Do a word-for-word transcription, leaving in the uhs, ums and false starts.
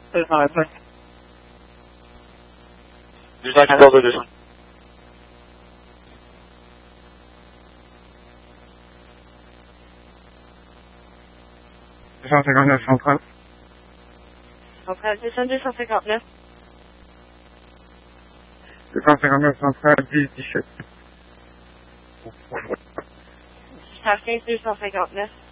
deux cent vingt-cinq. deux cent quatorze deux cents. deux cent cinquante-neuf centrale. Centrale station deux cent cinquante-neuf. deux cent cinquante-neuf centrale dix dix-sept. Station quinze deux cent cinquante-neuf.